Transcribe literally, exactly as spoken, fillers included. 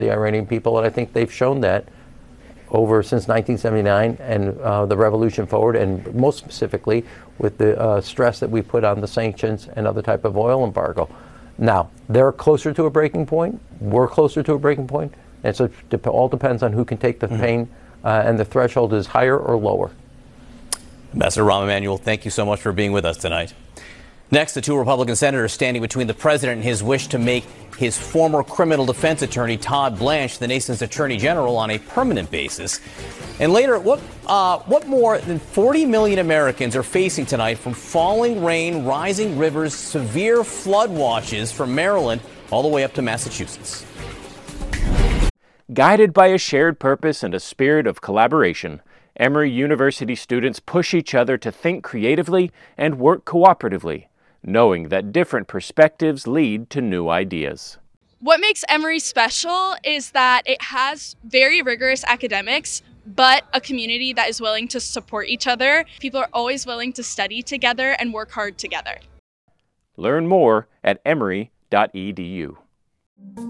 the Iranian people, and I think they've shown that over since nineteen seventy-nine and uh, the revolution forward, and most specifically with the uh, stress that we put on the sanctions and other type of oil embargo. Now, they're closer to a breaking point. We're closer to a breaking point. And so it dep- all depends on who can take the mm-hmm. pain, uh, and the threshold is higher or lower. Ambassador Rahm Emanuel, thank you so much for being with us tonight. Next, the two Republican senators standing between the president and his wish to make his former criminal defense attorney, Todd Blanche, the nation's attorney general on a permanent basis. And later, what uh, what more than forty million Americans are facing tonight from falling rain, rising rivers, severe flood watches from Maryland all the way up to Massachusetts. Guided by a shared purpose and a spirit of collaboration, Emory University students push each other to think creatively and work cooperatively, knowing that different perspectives lead to new ideas. What makes Emory special is that it has very rigorous academics, but a community that is willing to support each other. People are always willing to study together and work hard together. Learn more at emory dot e d u.